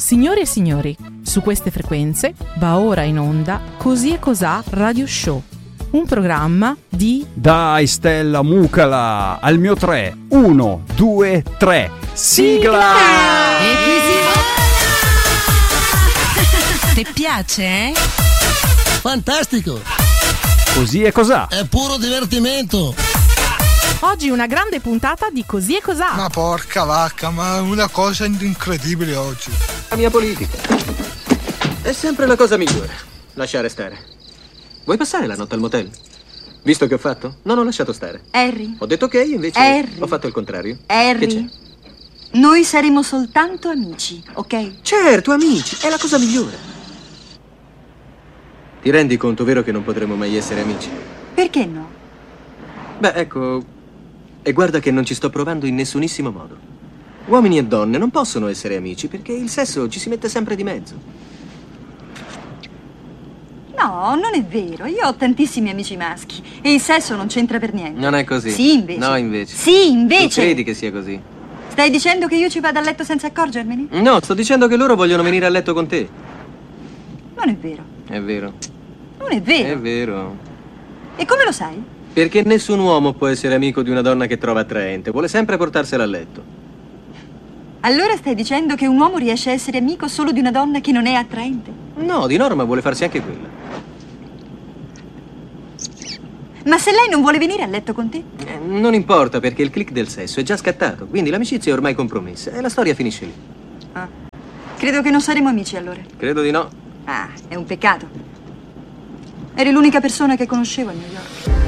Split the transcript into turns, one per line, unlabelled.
Signore e signori, su queste frequenze va ora in onda Così e Cosà Radio Show, un programma di...
Dai Stella Mucala, al mio 3, 1, 2, 3, sigla!
Ti piace, eh?
Fantastico!
Così e Cosà!
È puro divertimento!
Oggi una grande puntata di Così e Cosà.
Ma porca vacca, ma è una cosa incredibile oggi.
La mia politica è sempre la cosa migliore. Lasciare stare. Vuoi passare la notte al motel? Visto che ho fatto? Non ho lasciato stare.
Harry.
Ho detto ok, invece
Harry.
ho fatto il contrario.
Harry.
Che c'è?
Noi saremo soltanto amici, ok?
Certo, amici, è la cosa migliore. Ti rendi conto, vero, che non potremo mai essere amici?
Perché no?
Beh, ecco, e guarda che non ci sto provando in nessunissimo modo. Uomini e donne non possono essere amici perché il sesso ci si mette sempre di mezzo.
No, non è vero. Io ho tantissimi amici maschi e il sesso non c'entra per niente.
Non è così.
Sì, invece.
No, invece.
Sì, invece.
Tu credi che sia così?
Stai dicendo che io ci vado a letto senza accorgermene?
No, sto dicendo che loro vogliono venire a letto con te.
Non è vero.
È vero.
Non è vero.
È vero.
E come lo sai?
Perché nessun uomo può essere amico di una donna che trova attraente. Vuole sempre portarsela a letto.
Allora stai dicendo che un uomo riesce a essere amico solo di una donna che non è attraente?
No, di norma vuole farsi anche quella.
Ma se lei non vuole venire a letto con te?
Non importa, perché il click del sesso è già scattato. Quindi l'amicizia è ormai compromessa e la storia finisce lì.
Ah. Credo che non saremo amici allora.
Credo di no.
Ah, è un peccato. Eri l'unica persona che conoscevo a New York.